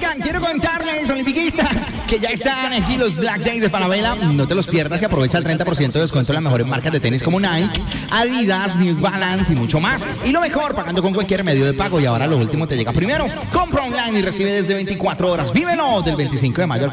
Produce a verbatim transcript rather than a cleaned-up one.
Oigan, quiero contarles, olimpiquistas, que ya están aquí los Black Days de Falabella. No te los pierdas y aprovecha el treinta por ciento de descuento en las mejores marcas de tenis como Nike, Adidas, New Balance y mucho más. Y lo mejor, pagando con cualquier medio de pago. Y ahora lo último te llega primero. Compra online y recibe desde veinticuatro horas. Vívelo del veinticinco de mayo al